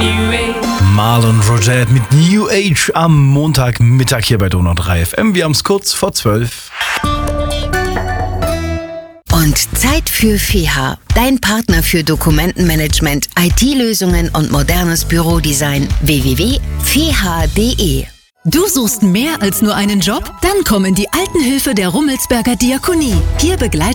Marlon Rogette mit New Age am Montagmittag hier bei Donau 3 FM. Wir haben es kurz vor 12. Und Zeit für FEHA, dein Partner für Dokumentenmanagement, IT-Lösungen und modernes Bürodesign. www.feha.de. Du suchst mehr als nur einen Job? Dann komm in die Altenhilfe der Rummelsberger Diakonie. Hier begleitet